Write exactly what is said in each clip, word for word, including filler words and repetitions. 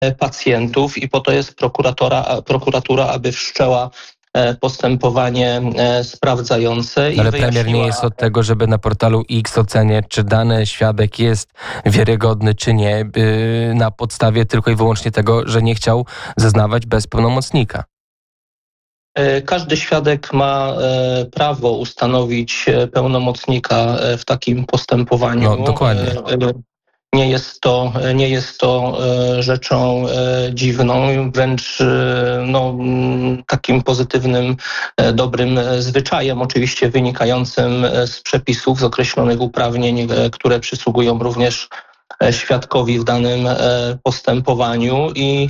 pacjentów i po to jest prokuratora, prokuratura, aby wszczęła postępowanie sprawdzające. I Ale wyjaśniła... premier nie jest od tego, żeby na portalu X oceniać, czy dany świadek jest wiarygodny, czy nie, na podstawie tylko i wyłącznie tego, że nie chciał zeznawać bez pełnomocnika. Każdy świadek ma prawo ustanowić pełnomocnika w takim postępowaniu. No, dokładnie. Nie jest to, nie jest to rzeczą dziwną, wręcz no, takim pozytywnym, dobrym zwyczajem, oczywiście wynikającym z przepisów, z określonych uprawnień, które przysługują również świadkowi w danym postępowaniu i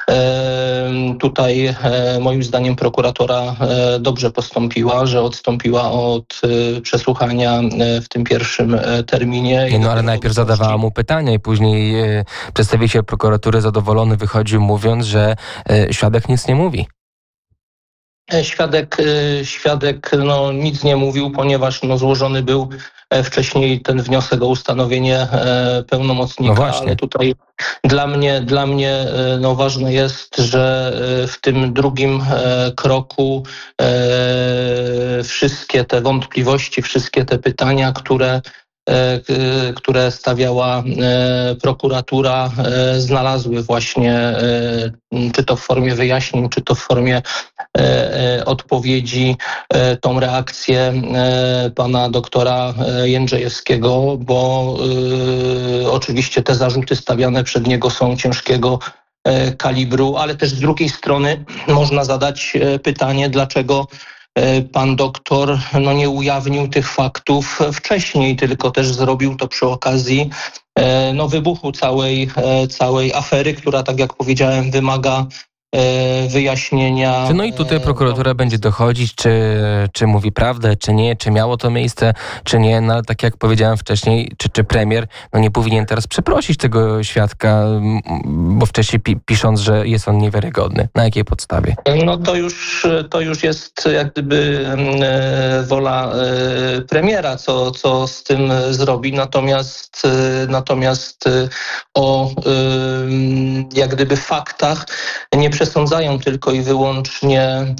tutaj moim zdaniem prokuratora dobrze postąpiła, że odstąpiła od przesłuchania w tym pierwszym terminie. Nie, no ale najpierw zadawała mu pytania i później przedstawiciel prokuratury zadowolony wychodził, mówiąc, że świadek nic nie mówi. Świadek, świadek no, nic nie mówił, ponieważ no, złożony był wcześniej ten wniosek o ustanowienie pełnomocnika, no właśnie. Ale tutaj dla mnie, dla mnie no, ważne jest, że w tym drugim kroku wszystkie te wątpliwości, wszystkie te pytania, które które stawiała prokuratura, znalazły właśnie, czy to w formie wyjaśnień, czy to w formie odpowiedzi, tą reakcję pana doktora Jędrzejewskiego, bo oczywiście te zarzuty stawiane przed niego są ciężkiego kalibru, ale też z drugiej strony można zadać pytanie, dlaczego pan doktor no, nie ujawnił tych faktów wcześniej, tylko też zrobił to przy okazji no, wybuchu całej, całej afery, która, tak jak powiedziałem, wymaga wyjaśnienia. No i tutaj prokuratura będzie dochodzić, czy, czy mówi prawdę, czy nie, czy miało to miejsce, czy nie. No ale tak jak powiedziałem wcześniej, czy, czy premier no nie powinien teraz przeprosić tego świadka, bo wcześniej pi- pisząc, że jest on niewiarygodny. Na jakiej podstawie? No to już, to już jest jak gdyby wola premiera, co, co z tym zrobi. Natomiast, natomiast o jak gdyby faktach nie przesądzają tylko i wyłącznie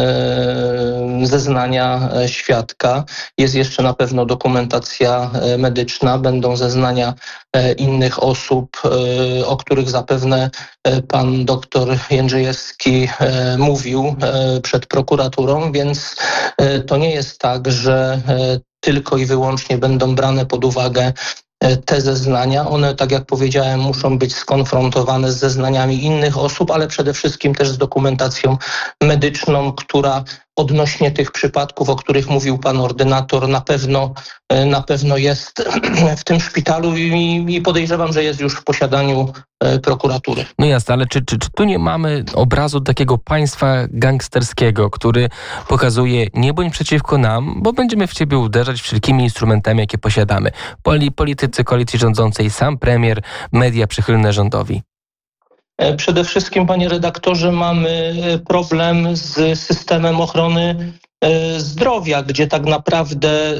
zeznania świadka. Jest jeszcze na pewno dokumentacja medyczna, będą zeznania innych osób, o których zapewne pan doktor Jędrzejewski mówił przed prokuraturą, więc to nie jest tak, że tylko i wyłącznie będą brane pod uwagę te zeznania. One, tak jak powiedziałem, muszą być skonfrontowane z zeznaniami innych osób, ale przede wszystkim też z dokumentacją medyczną, która odnośnie tych przypadków, o których mówił pan ordynator, na pewno, na pewno jest w tym szpitalu i, i podejrzewam, że jest już w posiadaniu prokuratury. No jasne, ale czy, czy, czy tu nie mamy obrazu takiego państwa gangsterskiego, który pokazuje nie bądź przeciwko nam, bo będziemy w ciebie uderzać wszelkimi instrumentami, jakie posiadamy. Poli, politycy koalicji rządzącej, sam premier, media przychylne rządowi. Przede wszystkim, panie redaktorze, mamy problem z systemem ochrony zdrowia, gdzie tak naprawdę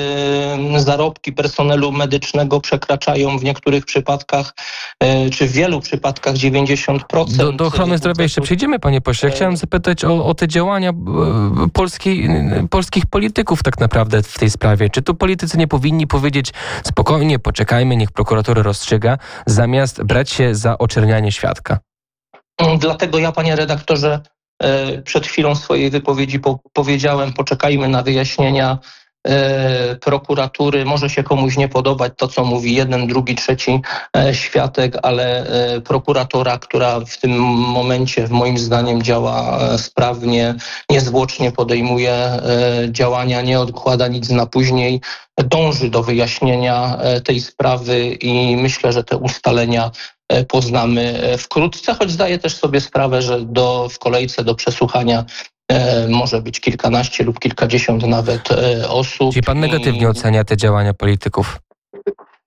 zarobki personelu medycznego przekraczają w niektórych przypadkach, czy w wielu przypadkach dziewięćdziesiąt procent. Do, do ochrony zdrowia jeszcze przejdziemy, panie pośle. Chciałem zapytać o, o te działania polskiej, polskich polityków tak naprawdę w tej sprawie. Czy tu politycy nie powinni powiedzieć spokojnie, poczekajmy, niech prokuratura rozstrzyga, zamiast brać się za oczernianie świadka? Dlatego ja, panie redaktorze, przed chwilą swojej wypowiedzi po, powiedziałem, poczekajmy na wyjaśnienia e, prokuratury. Może się komuś nie podobać to, co mówi jeden, drugi, trzeci e, świadek, ale e, prokuratura, która w tym momencie, w moim zdaniem, działa e, sprawnie, niezwłocznie podejmuje e, działania, nie odkłada nic na później, dąży do wyjaśnienia e, tej sprawy i myślę, że te ustalenia poznamy wkrótce, choć zdaję też sobie sprawę, że do, w kolejce do przesłuchania e, może być kilkanaście lub kilkadziesiąt nawet e, osób. Czyli pan negatywnie I... ocenia te działania polityków?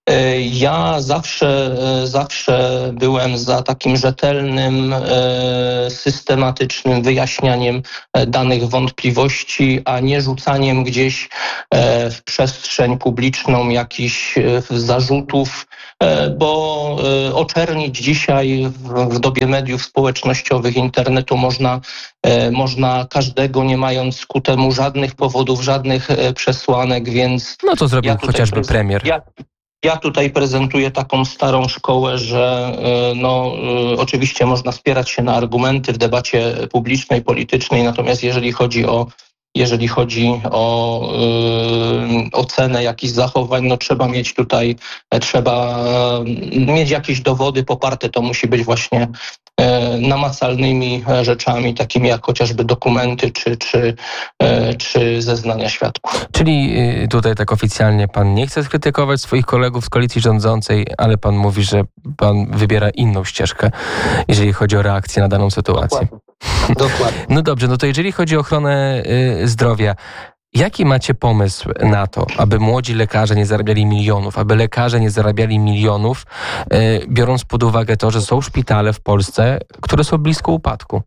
Ja zawsze, zawsze byłem za takim rzetelnym, systematycznym wyjaśnianiem danych wątpliwości, a nie rzucaniem gdzieś w przestrzeń publiczną jakichś zarzutów, bo oczernić dzisiaj w dobie mediów społecznościowych, internetu można, można każdego, nie mając ku temu żadnych powodów, żadnych przesłanek, więc... No to zrobił ja chociażby premier. Ja, Ja tutaj prezentuję taką starą szkołę, że no, oczywiście można spierać się na argumenty w debacie publicznej, politycznej, natomiast jeżeli chodzi o jeżeli chodzi o yy, ocenę jakichś zachowań, no trzeba mieć tutaj, trzeba mieć jakieś dowody poparte, to musi być właśnie namacalnymi rzeczami, takimi jak chociażby dokumenty czy, czy, czy zeznania świadków. Czyli tutaj tak oficjalnie pan nie chce skrytykować swoich kolegów z koalicji rządzącej, ale pan mówi, że pan wybiera inną ścieżkę, jeżeli chodzi o reakcję na daną sytuację. Dokładnie. Dokładnie. No dobrze, no to jeżeli chodzi o ochronę y, zdrowia, jaki macie pomysł na to, aby młodzi lekarze nie zarabiali milionów, aby lekarze nie zarabiali milionów, y, biorąc pod uwagę to, że są szpitale w Polsce, które są blisko upadku?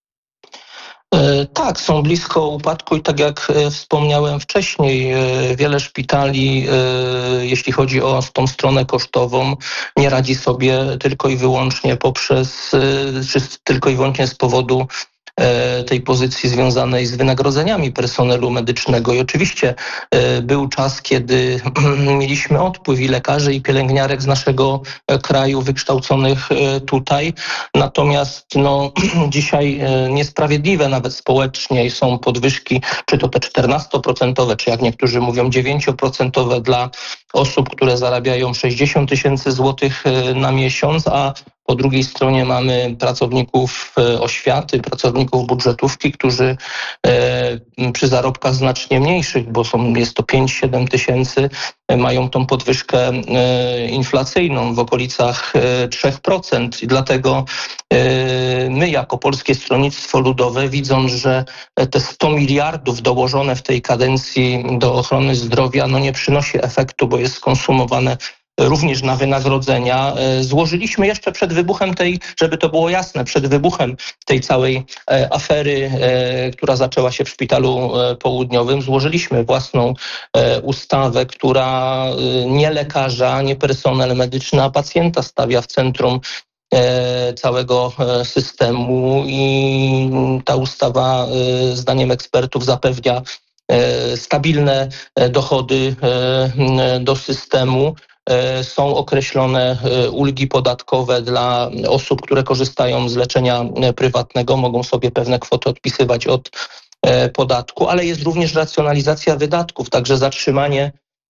Tak, są blisko upadku i tak jak wspomniałem wcześniej, wiele szpitali, jeśli chodzi o tą stronę kosztową, nie radzi sobie tylko i wyłącznie poprzez, czy tylko i wyłącznie z powodu tej pozycji związanej z wynagrodzeniami personelu medycznego. I oczywiście był czas, kiedy mieliśmy odpływ i lekarzy, i pielęgniarek z naszego kraju wykształconych tutaj. Natomiast no, dzisiaj niesprawiedliwe nawet społecznie są podwyżki, czy to te czternastoprocentowe, czy jak niektórzy mówią dziewięcioprocentowe dla osób, które zarabiają sześćdziesiąt tysięcy złotych na miesiąc, a po drugiej stronie mamy pracowników oświaty, pracowników budżetówki, którzy przy zarobkach znacznie mniejszych, bo są, jest to pięć siedem tysięcy, mają tą podwyżkę inflacyjną w okolicach trzy procent. I dlatego my jako Polskie Stronnictwo Ludowe, widząc, że te sto miliardów dołożone w tej kadencji do ochrony zdrowia no nie przynosi efektu, bo jest skonsumowane również na wynagrodzenia. Złożyliśmy jeszcze przed wybuchem tej, żeby to było jasne, przed wybuchem tej całej afery, która zaczęła się w Szpitalu Południowym, złożyliśmy własną ustawę, która nie lekarza, nie personel medyczny, a pacjenta stawia w centrum całego systemu i ta ustawa zdaniem ekspertów zapewnia stabilne dochody do systemu. Są określone ulgi podatkowe dla osób, które korzystają z leczenia prywatnego, mogą sobie pewne kwoty odpisywać od podatku, ale jest również racjonalizacja wydatków, także zatrzymanie,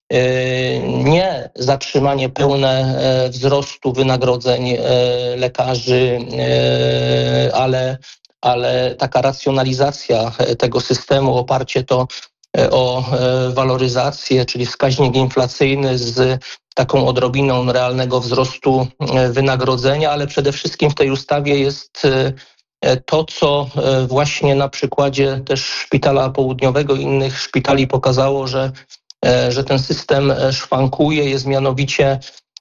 nie zatrzymanie pełne wzrostu wynagrodzeń lekarzy, ale, ale taka racjonalizacja tego systemu, oparcie to o waloryzację, czyli wskaźnik inflacyjny z taką odrobiną realnego wzrostu wynagrodzenia, ale przede wszystkim w tej ustawie jest to, co właśnie na przykładzie też Szpitala Południowego i innych szpitali pokazało, że, że ten system szwankuje, jest mianowicie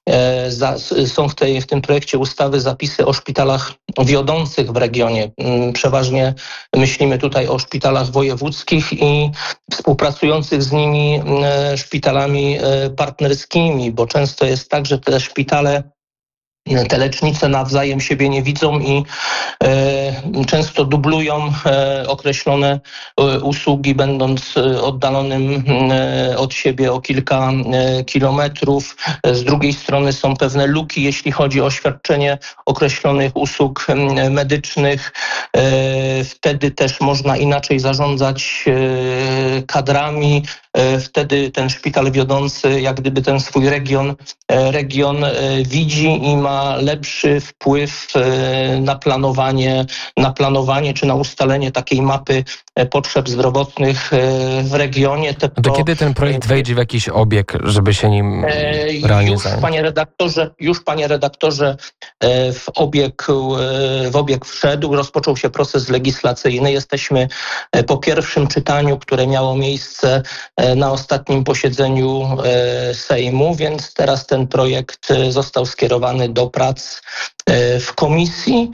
są w, tej, w tym projekcie ustawy zapisy o szpitalach wiodących w regionie. Przeważnie myślimy tutaj o szpitalach wojewódzkich i współpracujących z nimi szpitalami partnerskimi, bo często jest tak, że te szpitale, te lecznice nawzajem siebie nie widzą i e, często dublują e, określone e, usługi, będąc oddalonym e, od siebie o kilka e, kilometrów. Z drugiej strony są pewne luki, jeśli chodzi o świadczenie określonych usług e, medycznych. E, wtedy też można inaczej zarządzać e, kadrami. Wtedy ten szpital wiodący jak gdyby ten swój region, region widzi i ma lepszy wpływ na planowanie, na planowanie czy na ustalenie takiej mapy potrzeb zdrowotnych w regionie. To, to kiedy ten projekt wejdzie w jakiś obieg, żeby się nim realnie już, zająć? Panie redaktorze, już panie redaktorze w obieg, w obieg wszedł, rozpoczął się proces legislacyjny. Jesteśmy po pierwszym czytaniu, które miało miejsce na ostatnim posiedzeniu Sejmu, więc teraz ten projekt został skierowany do prac w komisji.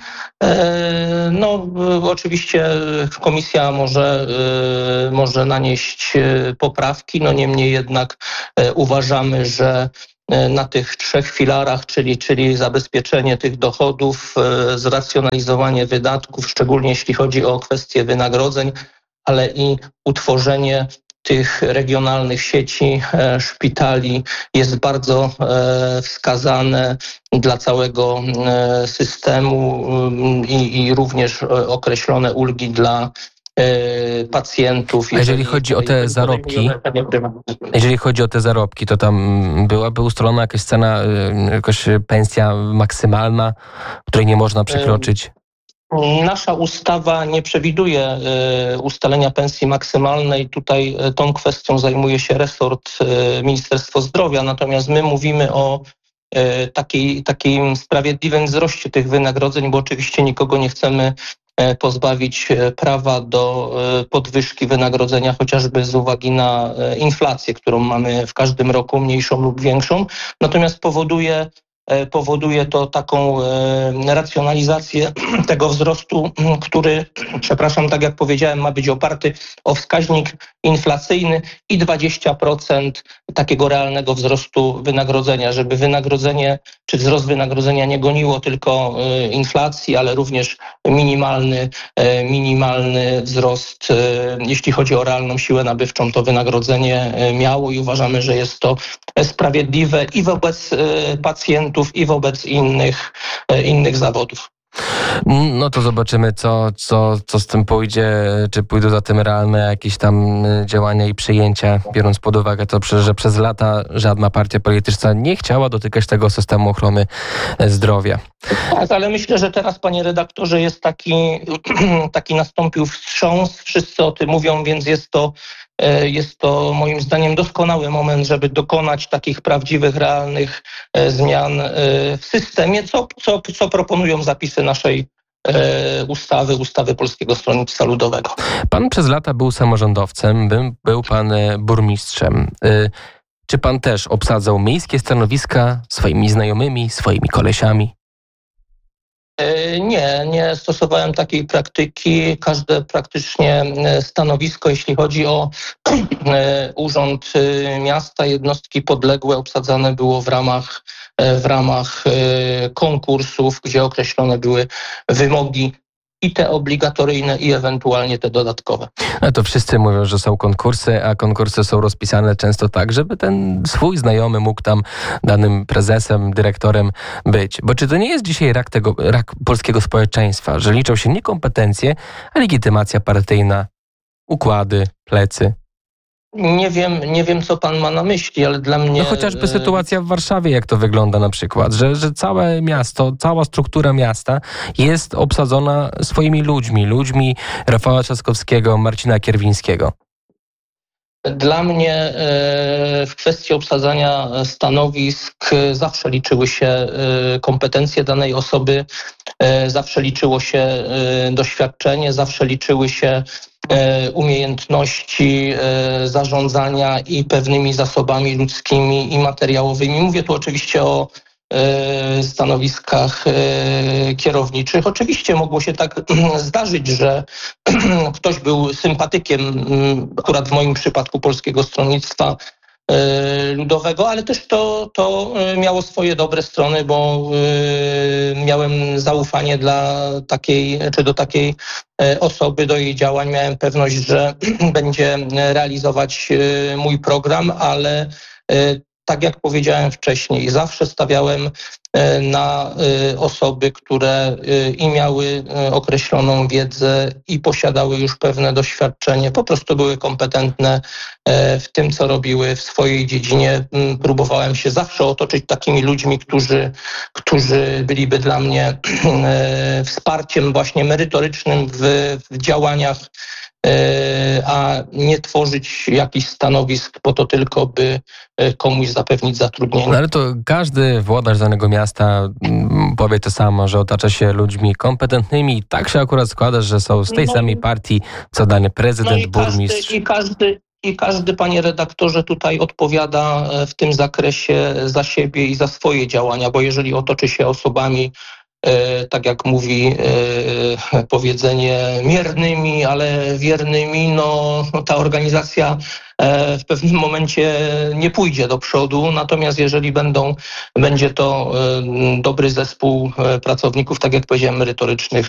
No, oczywiście komisja może, może nanieść poprawki, no niemniej jednak uważamy, że na tych trzech filarach, czyli, czyli zabezpieczenie tych dochodów, zracjonalizowanie wydatków, szczególnie jeśli chodzi o kwestie wynagrodzeń, ale i utworzenie tych regionalnych sieci szpitali jest bardzo wskazane dla całego systemu i, i również określone ulgi dla pacjentów. A jeżeli chodzi o te zarobki, jeżeli chodzi o te zarobki, to tam byłaby ustalona jakaś cena, jakaś pensja maksymalna, której nie można przekroczyć? Nasza ustawa nie przewiduje ustalenia pensji maksymalnej. Tutaj tą kwestią zajmuje się resort Ministerstwo Zdrowia, natomiast my mówimy o takiej, takim sprawiedliwym wzroście tych wynagrodzeń, bo oczywiście nikogo nie chcemy pozbawić prawa do podwyżki wynagrodzenia, chociażby z uwagi na inflację, którą mamy w każdym roku, mniejszą lub większą. Natomiast powoduje Powoduje to taką racjonalizację tego wzrostu, który, przepraszam, tak jak powiedziałem, ma być oparty o wskaźnik inflacyjny i dwadzieścia procent takiego realnego wzrostu wynagrodzenia, żeby wynagrodzenie czy wzrost wynagrodzenia nie goniło tylko inflacji, ale również minimalny, minimalny wzrost, jeśli chodzi o realną siłę nabywczą, to wynagrodzenie miało i uważamy, że jest to sprawiedliwe i wobec pacjentów, i wobec innych, innych zawodów. No to zobaczymy, co, co, co z tym pójdzie, czy pójdą za tym realne jakieś tam działania i przyjęcia, biorąc pod uwagę to, że przez lata żadna partia polityczna nie chciała dotykać tego systemu ochrony zdrowia. Tak, ale myślę, że teraz, panie redaktorze, jest taki, taki nastąpił wstrząs, wszyscy o tym mówią, więc jest to Jest to moim zdaniem doskonały moment, żeby dokonać takich prawdziwych, realnych zmian w systemie, co, co, co proponują zapisy naszej ustawy, ustawy Polskiego Stronnictwa Ludowego. Pan przez lata był samorządowcem, był pan burmistrzem. Czy pan też obsadzał miejskie stanowiska swoimi znajomymi, swoimi kolesiami? Nie, nie stosowałem takiej praktyki. Każde praktycznie stanowisko, jeśli chodzi o urząd miasta, jednostki podległe, obsadzane było w ramach, w ramach konkursów, gdzie określone były wymogi i te obligatoryjne, i ewentualnie te dodatkowe. No to wszyscy mówią, że są konkursy, a konkursy są rozpisane często tak, żeby ten swój znajomy mógł tam danym prezesem, dyrektorem być. Bo czy to nie jest dzisiaj rak tego, rak polskiego społeczeństwa, że liczą się nie kompetencje, a legitymacja partyjna, układy, plecy? Nie wiem, nie wiem, co pan ma na myśli, ale dla mnie... No chociażby sytuacja w Warszawie, jak to wygląda na przykład, że, że całe miasto, cała struktura miasta jest obsadzona swoimi ludźmi, ludźmi Rafała Trzaskowskiego, Marcina Kierwińskiego. Dla mnie w kwestii obsadzania stanowisk zawsze liczyły się kompetencje danej osoby, zawsze liczyło się doświadczenie, zawsze liczyły się umiejętności zarządzania i pewnymi zasobami ludzkimi i materiałowymi. Mówię tu oczywiście o stanowiskach kierowniczych. Oczywiście mogło się tak zdarzyć, że ktoś był sympatykiem, akurat w moim przypadku, Polskiego Stronnictwa Ludowego, ale też to, to miało swoje dobre strony, bo miałem zaufanie dla takiej, czy do takiej osoby, do jej działań. Miałem pewność, że będzie realizować mój program, ale tak jak powiedziałem wcześniej, zawsze stawiałem na osoby, które i miały określoną wiedzę i posiadały już pewne doświadczenie, po prostu były kompetentne w tym, co robiły w swojej dziedzinie. Próbowałem się zawsze otoczyć takimi ludźmi, którzy, którzy byliby dla mnie wsparciem właśnie merytorycznym w, w działaniach, a nie tworzyć jakichś stanowisk po to tylko, by komuś zapewnić zatrudnienie. No ale to każdy włodarz danego miasta powie to samo, że otacza się ludźmi kompetentnymi i tak się akurat składa, że są z tej no, samej partii, co dany prezydent, no i burmistrz. Każdy, i, każdy, I każdy, panie redaktorze, tutaj odpowiada w tym zakresie za siebie i za swoje działania, bo jeżeli otoczy się osobami, tak jak mówi powiedzenie, miernymi, ale wiernymi, no ta organizacja w pewnym momencie nie pójdzie do przodu. Natomiast jeżeli będą, będzie to dobry zespół pracowników, tak jak powiedziałem, merytorycznych,